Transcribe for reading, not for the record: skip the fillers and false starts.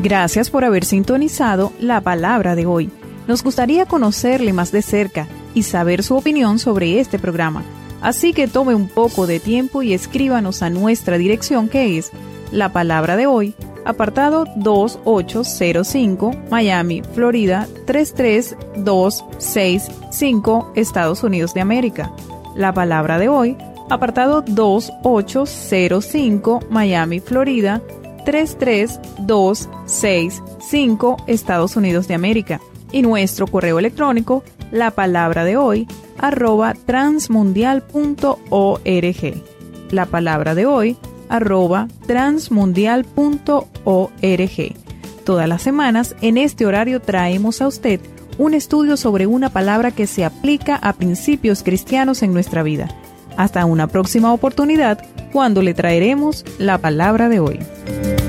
Gracias por haber sintonizado la palabra de hoy. Nos gustaría conocerle más de cerca y saber su opinión sobre este programa. Así que tome un poco de tiempo y escríbanos a nuestra dirección, que es La Palabra de Hoy, apartado 2805, Miami, Florida 33265, Estados Unidos de América. La Palabra de Hoy, apartado 2805, Miami, Florida 33265, Estados Unidos de América. Y nuestro correo electrónico, lapalabradehoy@transmundial.org. lapalabradehoy@transmundial.org. Todas las semanas, en este horario, traemos a usted un estudio sobre una palabra que se aplica a principios cristianos en nuestra vida. Hasta una próxima oportunidad, cuando le traeremos la palabra de hoy.